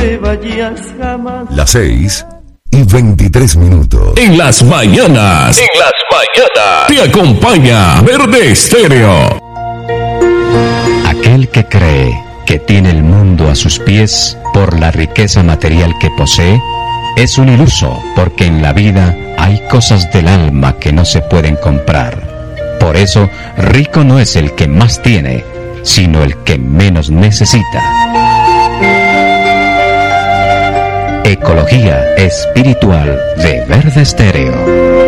te vayas jamás. Las 6:23. En las mañanas te acompaña Verde Estéreo. Aquel que cree que tiene el mundo a sus pies por la riqueza material que posee, es un iluso, porque en la vida hay cosas del alma que no se pueden comprar. Por eso, rico no es el que más tiene, sino el que menos necesita. Ecología espiritual de Verde Estéreo.